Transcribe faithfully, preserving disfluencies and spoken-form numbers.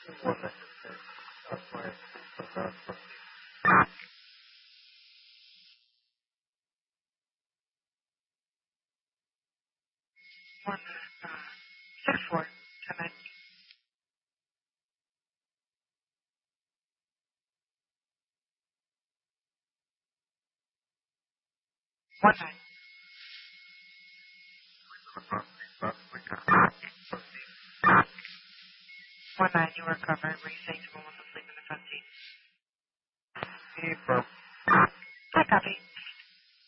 One, uh, six, four, ten, nine, one, nine. One, nine, you were covered. Were you saying someone was asleep in the front seat? Hi, copy.